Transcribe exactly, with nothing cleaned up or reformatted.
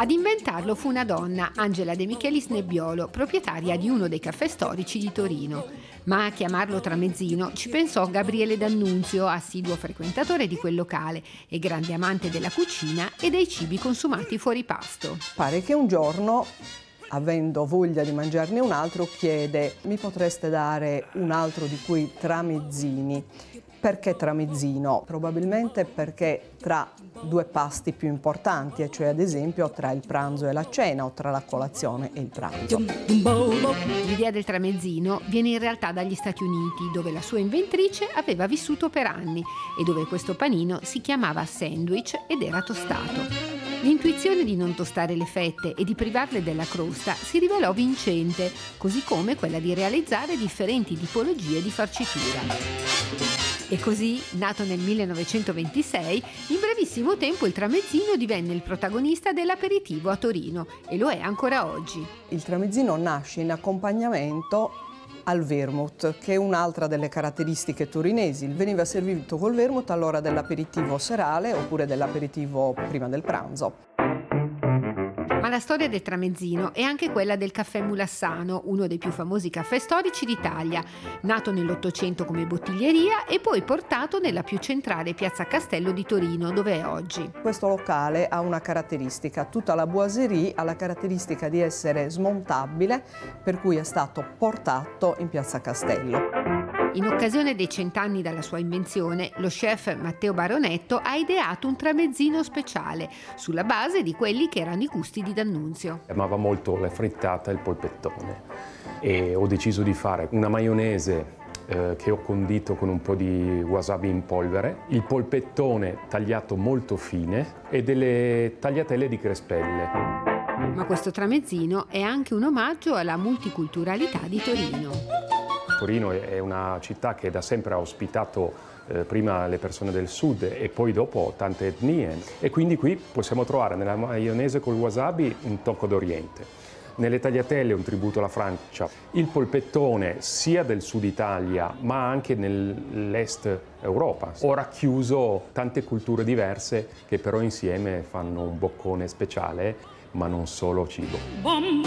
Ad inventarlo fu una donna, Angela De Michelis Nebbiolo, proprietaria di uno dei caffè storici di Torino. Ma a chiamarlo tramezzino ci pensò Gabriele D'Annunzio, assiduo frequentatore di quel locale e grande amante della cucina e dei cibi consumati fuori pasto. Pare che un giorno, avendo voglia di mangiarne un altro, chiede: mi potreste dare un altro di quei tramezzini? Perché tramezzino? Probabilmente perché tra due pasti più importanti, cioè ad esempio tra il pranzo e la cena o tra la colazione e il pranzo. L'idea del tramezzino viene in realtà dagli Stati Uniti, dove la sua inventrice aveva vissuto per anni e dove questo panino si chiamava sandwich ed era tostato. L'intuizione di non tostare le fette e di privarle della crosta si rivelò vincente, così come quella di realizzare differenti tipologie di farcitura. E così, nato nel millenovecentoventisei, in brevissimo tempo il tramezzino divenne il protagonista dell'aperitivo a Torino e lo è ancora oggi. Il tramezzino nasce in accompagnamento al vermouth, che è un'altra delle caratteristiche torinesi. Veniva servito col vermouth all'ora dell'aperitivo serale oppure dell'aperitivo prima del pranzo. Ma la storia del tramezzino è anche quella del caffè Mulassano, uno dei più famosi caffè storici d'Italia, nato nell'Ottocento come bottiglieria e poi portato nella più centrale piazza Castello di Torino, dove è oggi. Questo locale ha una caratteristica: tutta la boiserie ha la caratteristica di essere smontabile, per cui è stato portato in piazza Castello. In occasione dei cent'anni dalla sua invenzione, lo chef Matteo Baronetto ha ideato un tramezzino speciale, sulla base di quelli che erano i gusti di D'Annunzio. Amava molto la frittata e il polpettone e ho deciso di fare una maionese eh, che ho condito con un po' di wasabi in polvere, il polpettone tagliato molto fine e delle tagliatelle di crespelle. Ma questo tramezzino è anche un omaggio alla multiculturalità di Torino. Torino è una città che da sempre ha ospitato eh, prima le persone del sud e poi dopo tante etnie, e quindi qui possiamo trovare nella maionese col wasabi un tocco d'Oriente, nelle tagliatelle un tributo alla Francia, il polpettone sia del sud Italia ma anche nell'est Europa. Ho racchiuso tante culture diverse che però insieme fanno un boccone speciale, ma non solo cibo.